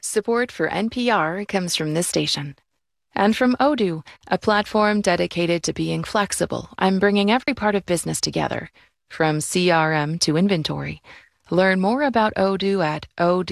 Support for NPR comes from this station. And from Odoo, a platform dedicated to being flexible and bringing every part of business together, from CRM to inventory. Learn more about Odoo at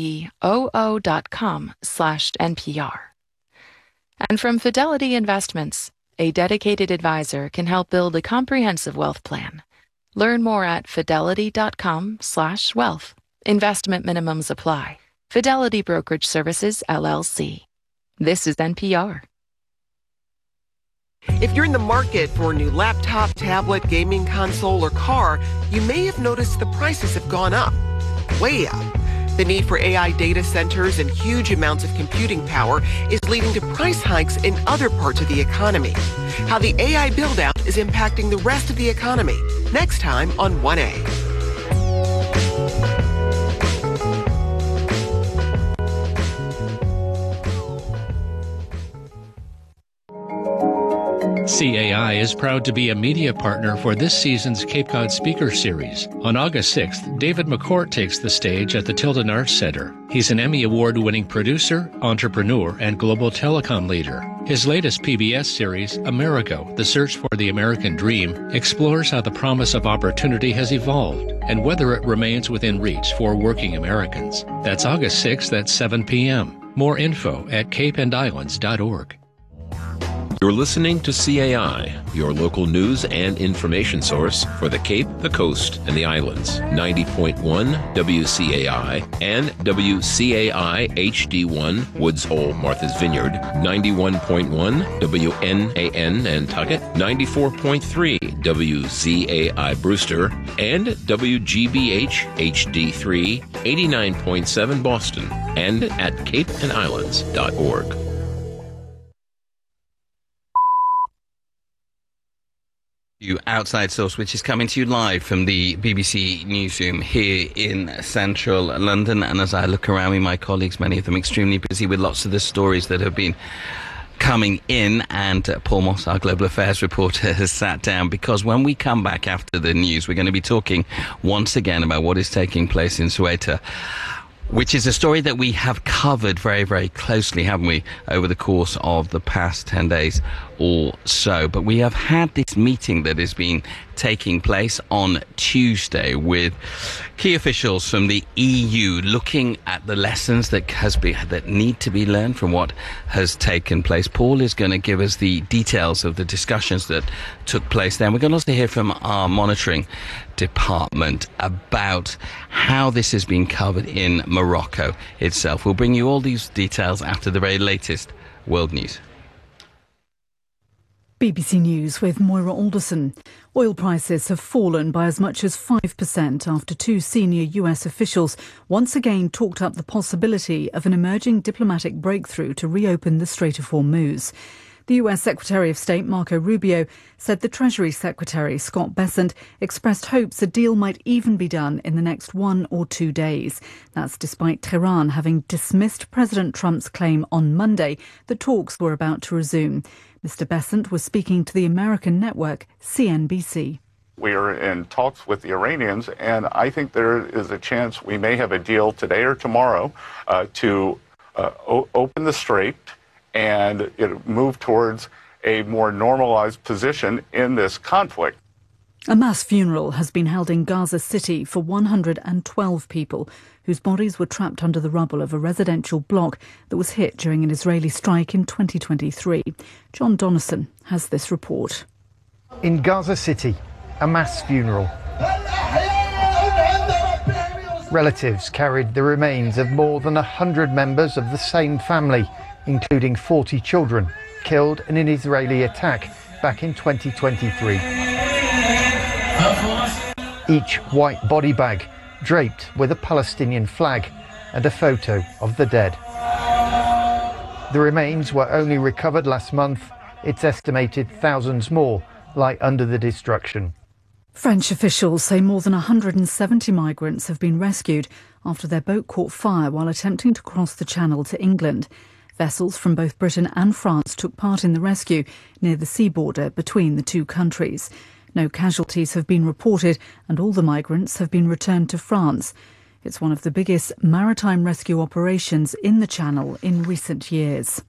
odoo.com/NPR. And from Fidelity Investments, a dedicated advisor can help build a comprehensive wealth plan. Learn more at fidelity.com/wealth. Investment minimums apply. Fidelity Brokerage Services, LLC. This is NPR. If you're in the market for a new laptop, tablet, gaming console, or car, you may have noticed the prices have gone up, way up. The need for AI data centers and huge amounts of computing power is leading to price hikes in other parts of the economy. How the AI build-out is impacting the rest of the economy. Next time on 1A. CAI is proud to be a media partner for this season's Cape Cod Speaker Series. On August 6th, David McCourt takes the stage at the Tilden Arts Center. He's an Emmy Award-winning producer, entrepreneur, and global telecom leader. His latest PBS series, Amerigo, The Search for the American Dream, explores how the promise of opportunity has evolved and whether it remains within reach for working Americans. That's August 6th at 7 p.m. More info at capeandislands.org. You're listening to CAI, your local news and information source for the Cape, the Coast, and the Islands. 90.1 WCAI and WCAI HD1 Woods Hole, Martha's Vineyard. 91.1 WNAN Nantucket. 94.3 WZAI Brewster. And WGBH HD3 89.7 Boston. And at capeandislands.org. Outside Source, which is coming to you live from the BBC newsroom here in central London. And as I look around me, my colleagues, many of them extremely busy with lots of the stories that have been coming in, and Paul Moss, our global affairs reporter, has sat down, because when we come back after the news, we're going to be talking once again about what is taking place in Ceuta, which is a story that we have covered very, very closely, haven't we, over the course of the past 10 days or so. But we have had this meeting that has been taking place on Tuesday with key officials from the EU looking at the lessons that need to be learned from what has taken place. Paul is going to give us the details of the discussions that took place there. And we're going to also hear from our monitoring department about how this has been covered in Morocco itself. We'll bring you all these details after the very latest world news. BBC News with Moira Alderson. Oil prices have fallen by as much as 5% after two senior US officials once again talked up the possibility of an emerging diplomatic breakthrough to reopen the Strait of Hormuz. The US Secretary of State Marco Rubio said the Treasury Secretary Scott Bessent expressed hopes a deal might even be done in the next 1 or 2 days. That's despite Tehran having dismissed President Trump's claim on Monday that talks were about to resume. Mr. Bessent was speaking to the American network CNBC. We are in talks with the Iranians, and I think there is a chance we may have a deal today or tomorrow to open the strait and move towards a more normalized position in this conflict. A mass funeral has been held in Gaza City for 112 people whose bodies were trapped under the rubble of a residential block that was hit during an Israeli strike in 2023. John Donnison has this report. In Gaza City, a mass funeral. Relatives carried the remains of more than 100 members of the same family, including 40 children, killed in an Israeli attack back in 2023. Each white body bag draped with a Palestinian flag and a photo of the dead. The remains were only recovered last month. It's estimated thousands more lie under the destruction. French officials say more than 170 migrants have been rescued after their boat caught fire while attempting to cross the Channel to England. Vessels from both Britain and France took part in the rescue near the sea border between the two countries. No casualties have been reported and all the migrants have been returned to France. It's one of the biggest maritime rescue operations in the Channel in recent years.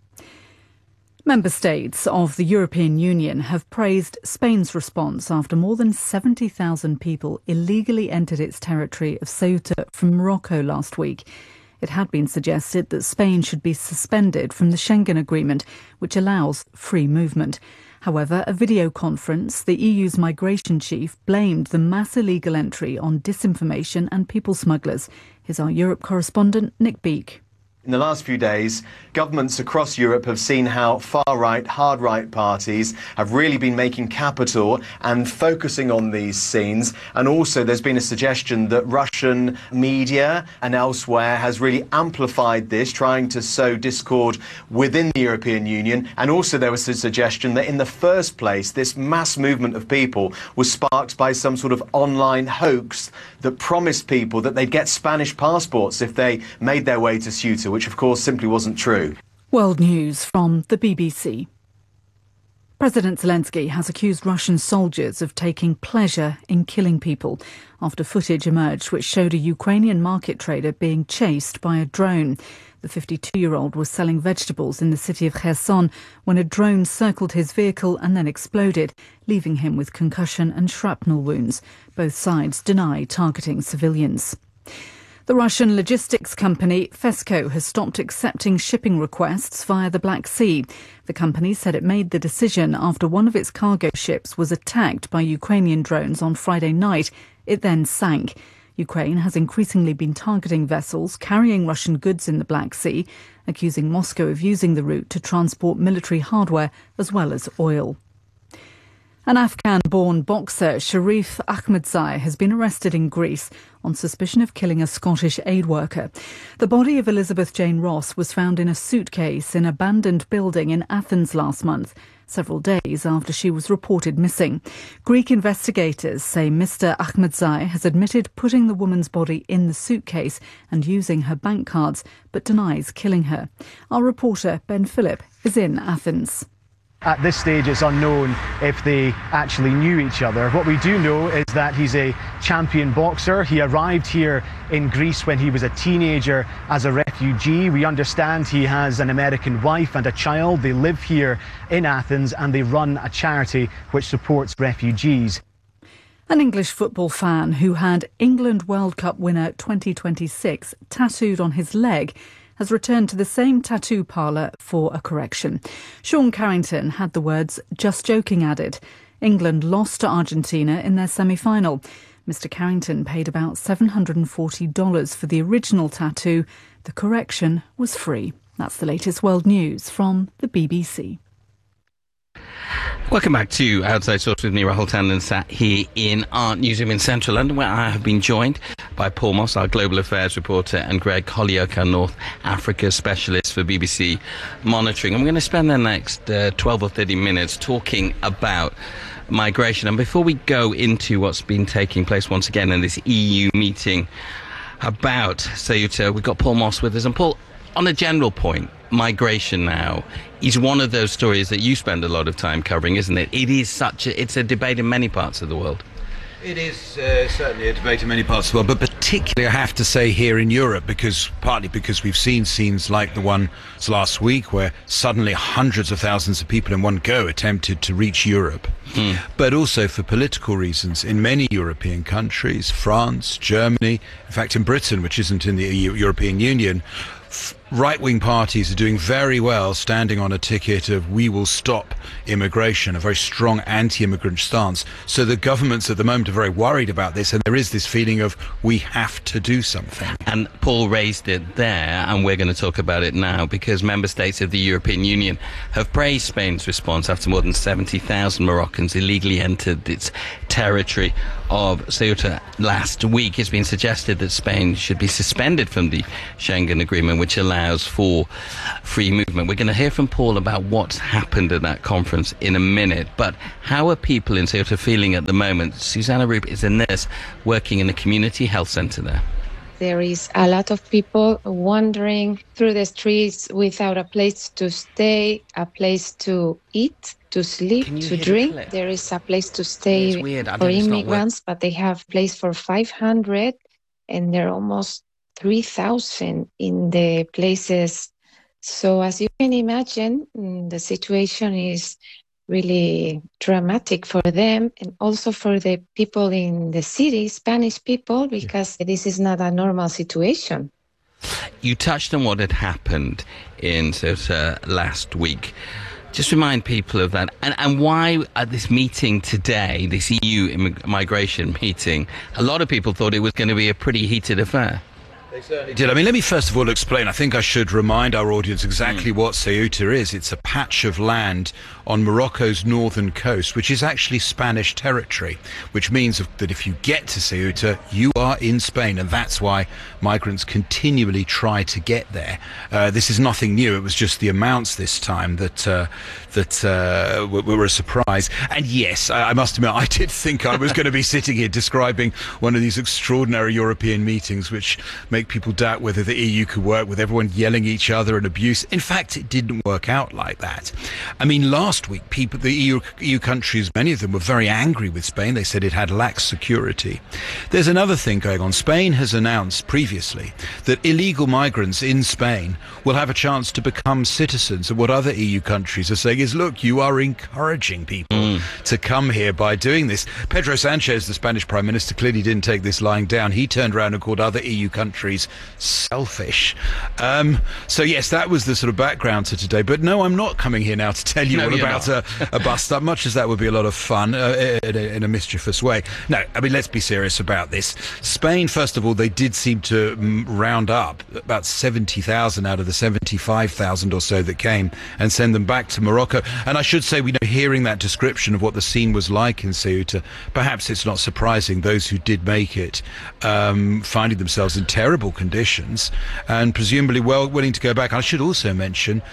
Member states of the European Union have praised Spain's response after more than 70,000 people illegally entered its territory of Ceuta from Morocco last week. It had been suggested that Spain should be suspended from the Schengen Agreement, which allows free movement. However, a video conference, the EU's migration chief blamed the mass illegal entry on disinformation and people smugglers. Here's our Europe correspondent, Nick Beake. In the last few days, governments across Europe have seen how far-right, hard-right parties have really been making capital and focusing on these scenes. And also there's been a suggestion that Russian media and elsewhere has really amplified this, trying to sow discord within the European Union. And also there was a suggestion that in the first place, this mass movement of people was sparked by some sort of online hoax that promised people that they'd get Spanish passports if they made their way to Ceuta, which of course simply wasn't true. World News from the BBC. President Zelensky has accused Russian soldiers of taking pleasure in killing people after footage emerged which showed a Ukrainian market trader being chased by a drone. The 52-year-old was selling vegetables in the city of Kherson when a drone circled his vehicle and then exploded, leaving him with concussion and shrapnel wounds. Both sides deny targeting civilians. The Russian logistics company Fesco has stopped accepting shipping requests via the Black Sea. The company said it made the decision after one of its cargo ships was attacked by Ukrainian drones on Friday night. It then sank. Ukraine has increasingly been targeting vessels carrying Russian goods in the Black Sea, accusing Moscow of using the route to transport military hardware as well as oil. An Afghan-born boxer, Sharif Ahmadzai, has been arrested in Greece on suspicion of killing a Scottish aid worker. The body of Elizabeth Jane Ross was found in a suitcase in an abandoned building in Athens last month, several days after she was reported missing. Greek investigators say Mr. Ahmadzai has admitted putting the woman's body in the suitcase and using her bank cards, but denies killing her. Our reporter, Ben Phillip, is in Athens. At this stage, it's unknown if they actually knew each other. What we do know is that he's a champion boxer. He arrived here in Greece when he was a teenager as a refugee. We understand he has an American wife and a child. They live here in Athens and they run a charity which supports refugees. An English football fan who had England World Cup winner 2026 tattooed on his leg has returned to the same tattoo parlour for a correction. Sean Carrington had the words "just joking" added. England lost to Argentina in their semi-final. Mr. Carrington paid about $740 for the original tattoo. The correction was free. That's the latest world news from the BBC. Welcome back to Outside Source with me, Rahul Tandon, sat here in our newsroom in central London, where I have been joined by Paul Moss, our global affairs reporter, and Greg Holyoke, our North Africa specialist for BBC Monitoring. And we're going to spend the next 12 or 30 minutes talking about migration. And before we go into what's been taking place once again in this EU meeting about Ceuta, we've got Paul Moss with us. And Paul, on a general point, migration now is one of those stories that you spend a lot of time covering, isn't it? It's a debate in many parts of the world. It is certainly a debate in many parts of the world, but particularly I have to say here in Europe, partly because we've seen scenes like the one last week where suddenly hundreds of thousands of people in one go attempted to reach Europe, but also for political reasons. In many European countries, France, Germany, in fact in Britain, which isn't in the European Union, right-wing parties are doing very well standing on a ticket of "we will stop immigration," a very strong anti-immigrant stance. So the governments at the moment are very worried about this, and there is this feeling of we have to do something. And Paul raised it there, and we're going to talk about it now, because member states of the European Union have praised Spain's response after more than 70,000 Moroccans illegally entered its territory of Ceuta last week. It's been suggested that Spain should be suspended from the Schengen Agreement, which allows for free movement. We're going to hear from Paul about what's happened at that conference in a minute, but how are people in Ceuta feeling at the moment? Susanna Roop is a nurse working in a community health centre there. There is a lot of people wandering through the streets without a place to stay, a place to eat, to sleep, to drink. There is a place to stay for immigrants, but they have place for 500. and there are almost 3,000 in the places. So as you can imagine, the situation is really dramatic for them and also for the people in the city, Spanish people, because this is not a normal situation. You touched on what had happened in Ceuta last week. Just remind people of that and why at this meeting today, this EU migration meeting, a lot of people thought it was going to be a pretty heated affair. They certainly did. I mean, let me first of all explain. I think I should remind our audience exactly what Ceuta is. It's a patch of land on Morocco's northern coast, which is actually Spanish territory, which means that if you get to Ceuta, you are in Spain, and that's why migrants continually try to get there. This is nothing new. It was just the amounts this time that were a surprise. And yes, I must admit, I did think I was going to be sitting here describing one of these extraordinary European meetings, which make people doubt whether the EU could work, with everyone yelling at each other and abuse. In fact, it didn't work out like that. I mean, last week, the EU countries, many of them were very angry with Spain. They said it had lax security. There's another thing going on. Spain has announced previously that illegal migrants in Spain will have a chance to become citizens. And what other EU countries are saying is, look, you are encouraging people to come here by doing this. Pedro Sanchez, the Spanish Prime Minister, clearly didn't take this lying down. He turned around and called other EU countries selfish. So yes, that was the sort of background to today. But no, I'm not coming here now to tell you all about a bust-up, much as that would be a lot of fun in a mischievous way. No, I mean, let's be serious about this. Spain, first of all, they did seem to round up about 70,000 out of the 75,000 or so that came and send them back to Morocco. And I should say, hearing that description of what the scene was like in Ceuta, perhaps it's not surprising those who did make it finding themselves in terrible conditions and presumably willing to go back. I should also mention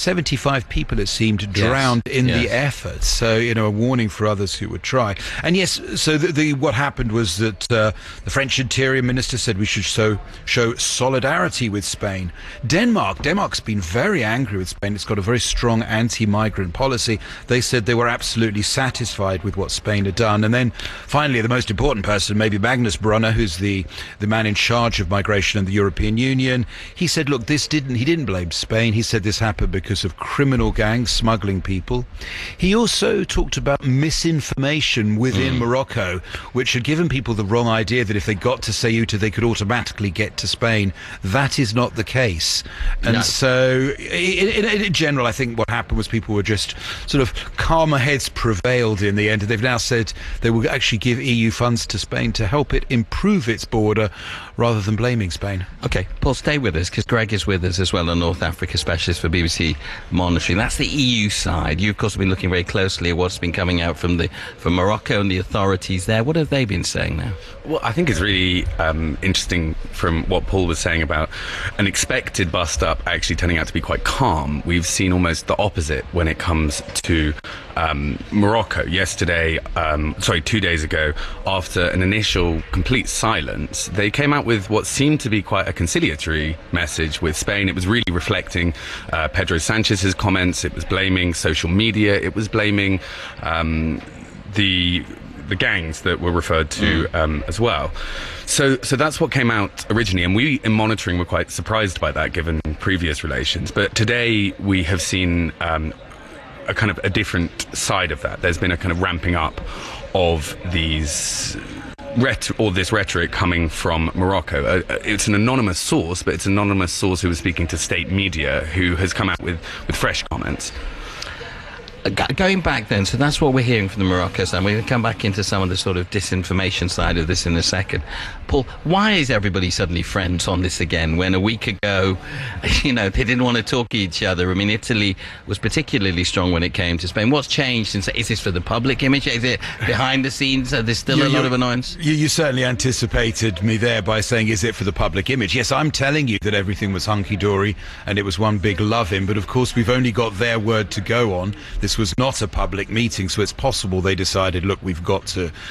75 people, it seemed, drowned in the effort. So, a warning for others who would try. And yes, so what happened was that the French Interior Minister said we should show solidarity with Spain. Denmark's been very angry with Spain. It's got a very strong anti-migrant policy. They said they were absolutely satisfied with what Spain had done. And then finally, the most important person, maybe Magnus Brunner, who's the man in charge of migration in the European Union, he said, look, he didn't blame Spain. He said this happened because of criminal gangs smuggling people. He also talked about misinformation within Morocco, which had given people the wrong idea that if they got to Ceuta, they could automatically get to Spain. That is not the case. And so, in general, I think what happened was people were just sort of calmer heads prevailed in the end. They've now said they will actually give EU funds to Spain to help it improve its border rather than blaming Spain. Okay, Paul, stay with us, because Greg is with us as well, a North Africa specialist for BBC Monitoring. That's the EU side. You, of course, have been looking very closely at what's been coming out from Morocco and the authorities there. What have they been saying now? Well, I think it's really interesting from what Paul was saying about an expected bust-up actually turning out to be quite calm. We've seen almost the opposite when it comes to Morocco. 2 days ago, after an initial complete silence, they came out with what seemed to be quite a conciliatory message with Spain. It was really reflecting Pedro Sanchez's comments. It was blaming social media. It was blaming the gangs that were referred to as well. So that's what came out originally, and we in Monitoring were quite surprised by that given previous relations. But today we have seen a kind of a different side of that. There's been a kind of ramping up of this rhetoric coming from Morocco. It's an anonymous source, but it's an anonymous source who was speaking to state media who has come out with fresh comments. Going back then, so that's what we're hearing from the Morocco side. We're going to come back into some of the sort of disinformation side of this in a second. Paul, why is everybody suddenly friends on this again when a week ago, they didn't want to talk to each other? I mean, Italy was particularly strong when it came to Spain. What's changed since? Is this for the public image? Is it behind the scenes? There's still a lot of annoyance? You certainly anticipated me there by saying, is it for the public image? Yes, I'm telling you that everything was hunky-dory and it was one big love-in, but of course we've only got their word to go on. This was not a public meeting, so it's possible they decided, look, we've got to